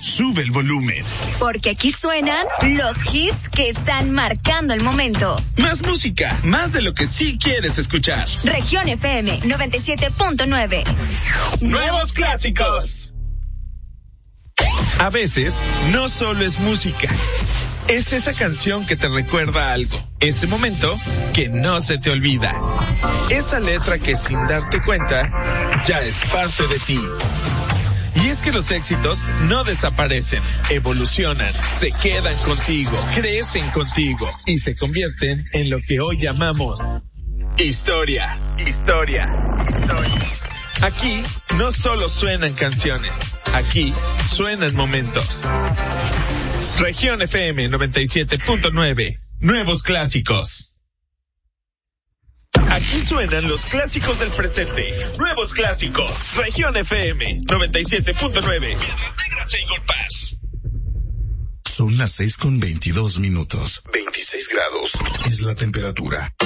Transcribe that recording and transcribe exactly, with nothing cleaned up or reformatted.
sube el volumen. Porque aquí suenan los hits que están marcando el momento. Más música, más de lo que sí quieres escuchar. Región F M noventa y siete punto nueve. Nuevos clásicos. A veces, no solo es música. Es esa canción que te recuerda algo. Ese momento que no se te olvida. Esa letra que sin darte cuenta, ya es parte de ti. Y es que los éxitos no desaparecen, evolucionan, se quedan contigo, crecen contigo y se convierten en lo que hoy llamamos historia, historia, historia. Aquí no solo suenan canciones, aquí suenan momentos. Región F M noventa y siete punto nueve, nuevos clásicos. Aquí suenan los clásicos del presente. Nuevos clásicos. Región F M noventa y siete punto nueve. Son las seis con veintidós minutos. veintiséis grados es la temperatura.